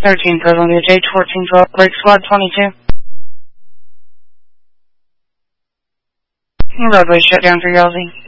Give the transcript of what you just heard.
13 Columbia J 1412, Break Squad 22. Roadway shut down for Yelsey.